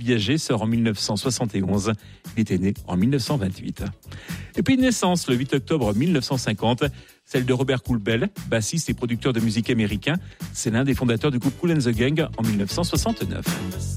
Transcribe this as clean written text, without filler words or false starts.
Viager sort en 1971. Il était né en 1928. Et puis une naissance le 8 octobre 1950, celle de Robert Koulbel, bassiste et producteur de musique américain. C'est l'un des fondateurs du groupe Kool & the Gang en 1969.